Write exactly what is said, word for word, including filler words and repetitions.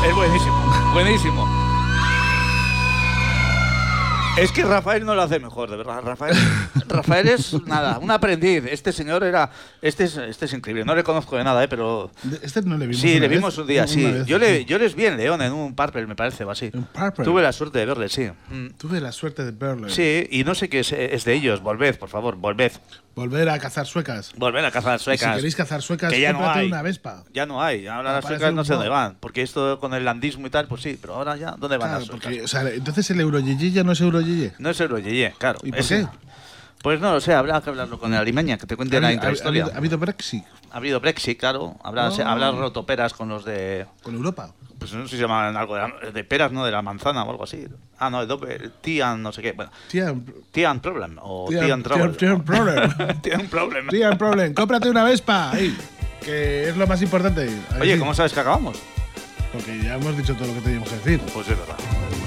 Es buenísimo, buenísimo. Es que Rafael no lo hace mejor, de verdad. Rafael, Rafael es nada, un aprendiz. Este señor era, este es, este es increíble. No le conozco de nada, ¿eh? Pero este no le vimos. Sí, una le vez, vimos un día, una sí. vez, Yo le, sí. yo les vi en León en un Purple, me parece, o así. ¿Un Purple? Tuve la suerte de verle, sí. Mm. Tuve la suerte de verle. Sí, y no sé qué es, es de ellos. Volved, por favor, volved. Volver a cazar suecas. Volver a cazar Y suecas. si queréis cazar suecas, que ya no cómprate hay. una Vespa. Ya no hay. Ahora Ah, las parece suecas un no sé dónde mod. van. Porque esto con el landismo y tal, pues sí. Pero ahora ya, ¿dónde van Claro, las suecas? porque, o sea, entonces el Eurogigi ya no es Eurogigi. No es Euroyeye, claro. ¿Y por ese. qué? Pues no lo sé, habrá que hablarlo con el Alimaña, que te cuente Ha, la ha- ha intrahistoria. habido, ha habido Brexit Ha habido Brexit, claro. Habrá, Oh. habrá roto peras con los de. con Europa. Pues no sé si se llaman algo de, de peras, ¿no? De la manzana o algo así. Ah, no, de doble. Tian, no sé qué. Bueno, Tía, Tian Problem. O tía, Tian Trouble. tía, tía, problem. Tian Problem. Tía, problem. Cómprate una Vespa. Ahí, que es lo más importante. Ahí Oye, sí, ¿cómo sabes que acabamos? Porque ya hemos dicho todo lo que teníamos que decir. Pues es verdad.